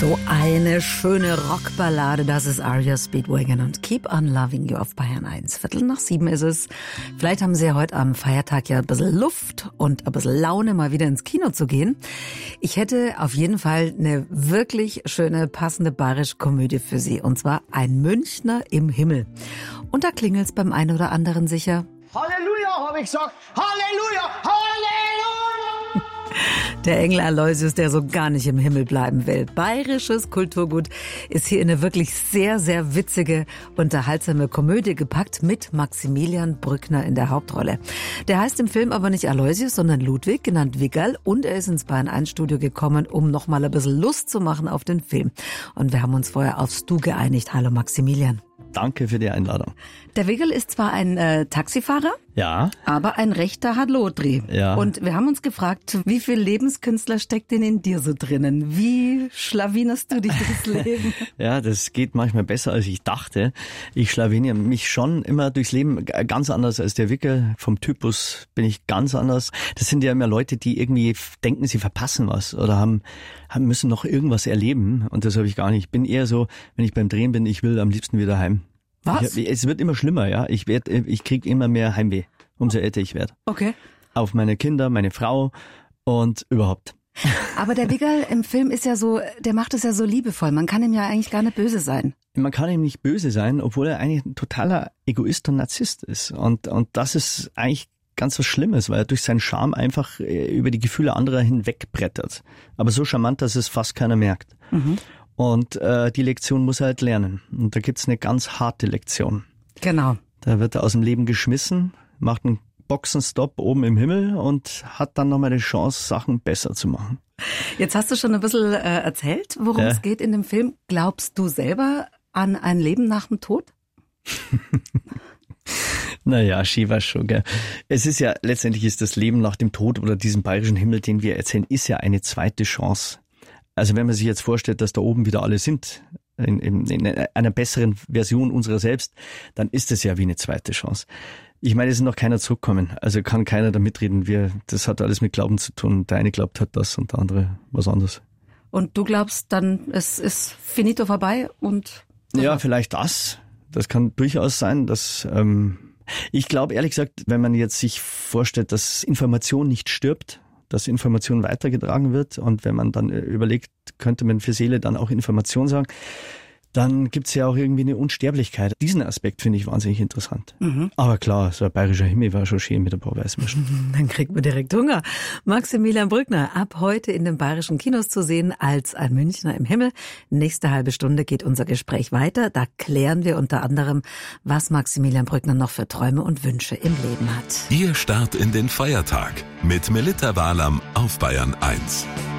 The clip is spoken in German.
So eine schöne Rockballade, das ist Aria Speedwagon und Keep on Loving You auf Bayern 1. 6:15 ist es. Vielleicht haben Sie ja heute am Feiertag ja ein bisschen Luft und ein bisschen Laune, mal wieder ins Kino zu gehen. Ich hätte auf jeden Fall eine wirklich schöne, passende bayerische Komödie für Sie. Und zwar Ein Münchner im Himmel. Und da klingelt's beim einen oder anderen sicher. Halleluja, habe ich gesagt. Halleluja, Halleluja. Der Engel Aloysius, der so gar nicht im Himmel bleiben will. Bayerisches Kulturgut ist hier in eine wirklich sehr, sehr witzige, unterhaltsame Komödie gepackt mit Maximilian Brückner in der Hauptrolle. Der heißt im Film aber nicht Aloysius, sondern Ludwig, genannt Wiggerl. Und er ist ins Bayern 1 Studio gekommen, um nochmal ein bisschen Lust zu machen auf den Film. Und wir haben uns vorher aufs Du geeinigt. Hallo Maximilian. Danke für die Einladung. Der Wiggerl ist zwar ein Taxifahrer, ja, aber ein rechter Hadlodri. Ja. Und wir haben uns gefragt, wie viel Lebenskünstler steckt denn in dir so drinnen? Wie schlawinerst du dich durchs Leben? Ja, das geht manchmal besser, als ich dachte. Ich schlawiniere mich schon immer durchs Leben ganz anders als der Wiggerl. Vom Typus bin ich ganz anders. Das sind ja immer Leute, die irgendwie denken, sie verpassen was oder müssen noch irgendwas erleben. Und das habe ich gar nicht. Ich bin eher so, wenn ich beim Drehen bin, ich will am liebsten wieder heim. Was? Es wird immer schlimmer, ja. Ich kriege immer mehr Heimweh, umso älter ich werde. Okay. Auf meine Kinder, meine Frau und überhaupt. Aber der Wiggerl im Film ist ja so, der macht es ja so liebevoll. Man kann ihm ja eigentlich gar nicht böse sein. Man kann ihm nicht böse sein, obwohl er eigentlich ein totaler Egoist und Narzisst ist. Und das ist eigentlich ganz was Schlimmes, weil er durch seinen Charme einfach über die Gefühle anderer hinwegbrettert. Aber so charmant, dass es fast keiner merkt. Mhm. Und die Lektion muss er halt lernen. Und da gibt's eine ganz harte Lektion. Genau. Da wird er aus dem Leben geschmissen, macht einen Boxenstopp oben im Himmel und hat dann nochmal die Chance, Sachen besser zu machen. Jetzt hast du schon ein bisschen erzählt, worum es geht in dem Film. Glaubst du selber an ein Leben nach dem Tod? Naja, Shiva schon, gell. Es ist ja, letztendlich ist das Leben nach dem Tod oder diesem bayerischen Himmel, den wir erzählen, ist ja eine zweite Chance. Also wenn man sich jetzt vorstellt, dass da oben wieder alle sind, in einer besseren Version unserer selbst, dann ist das ja wie eine zweite Chance. Ich meine, es ist noch keiner zurückgekommen, also kann keiner da mitreden. Das hat alles mit Glauben zu tun. Der eine glaubt halt das und der andere was anderes. Und du glaubst dann, es ist finito vorbei und... Ja, vielleicht das. Das kann durchaus sein, dass... ich glaube ehrlich gesagt, wenn man jetzt sich vorstellt, dass Information nicht stirbt, dass Information weitergetragen wird und wenn man dann überlegt, könnte man für Seele dann auch Information sagen, dann gibt's ja auch irgendwie eine Unsterblichkeit. Diesen Aspekt finde ich wahnsinnig interessant. Mhm. Aber klar, so ein bayerischer Himmel war schon schön mit ein paar Weißmischen. Dann kriegt man direkt Hunger. Maximilian Brückner, ab heute in den bayerischen Kinos zu sehen als Ein Münchner im Himmel. Nächste halbe Stunde geht unser Gespräch weiter. Da klären wir unter anderem, was Maximilian Brückner noch für Träume und Wünsche im Leben hat. Ihr Start in den Feiertag mit Melitta Walam auf Bayern 1.